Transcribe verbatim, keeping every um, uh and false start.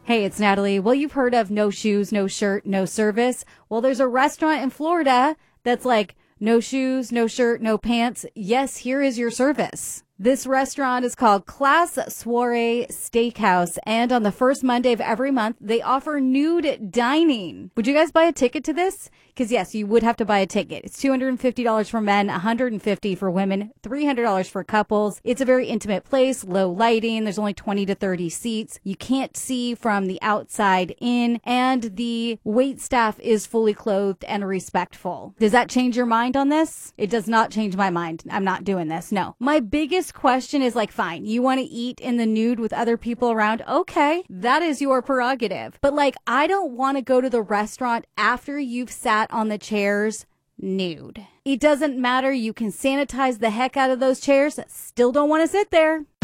Hey, it's Natalie. Well, you've heard of no shoes, no shirt, no service. Well, there's a restaurant in Florida that's like no shoes, no shirt, no pants. Yes, here is your service. This restaurant is called Class Soiree Steakhouse, and on the first Monday of every month, they offer nude dining. Would you guys buy a ticket to this? Because yes, you would have to buy a ticket. It's two hundred fifty dollars for men, one hundred fifty dollars for women, three hundred dollars for couples. It's a very intimate place, low lighting. There's only twenty to thirty seats. You can't see from the outside in, and the wait staff is fully clothed and respectful. Does that change your mind on this? It does not change my mind. I'm not doing this. No. My biggest question is like, fine, you want to eat in the nude with other people around? Okay, that is your prerogative. But like, I don't want to go to the restaurant after you've sat on the chairs nude. It doesn't matter. You can sanitize the heck out of those chairs. Still don't want to sit there.